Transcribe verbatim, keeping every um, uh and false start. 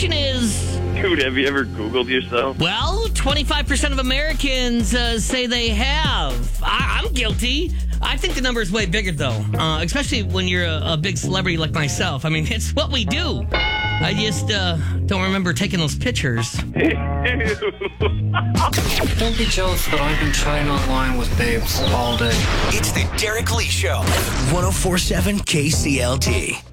question is... Dude, have you ever Googled yourself? Well, twenty-five percent of Americans uh, say they have. I- I'm guilty. I think the number is way bigger, though, uh, especially when you're a-, a big celebrity like myself. I mean, it's what we do. I just uh, don't remember taking those pictures. Don't be jealous that I've been chatting online with babes all day. It's the Derek Lee Show. ten forty-seven K C L T.